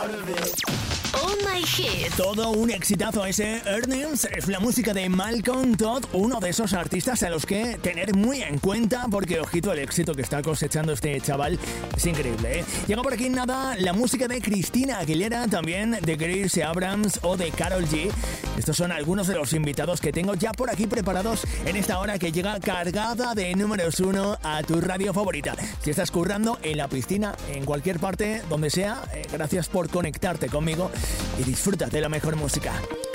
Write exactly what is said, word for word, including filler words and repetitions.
All My Hits. Todo un exitazo ese. Earnings es la música de Malcolm Todd, uno de esos artistas a los que tener muy en cuenta, porque ojito el éxito que está cosechando este chaval. Es increíble, ¿eh? Llega por aquí nada la música de Christina Aguilera, también de Grace Abrams o de Karol G. Estos son algunos de los invitados que tengo ya por aquí preparados en esta hora que llega cargada de números uno a tu radio favorita. Si estás currando en la piscina, en cualquier parte, donde sea, eh, gracias por conectarte conmigo y disfruta de la mejor música.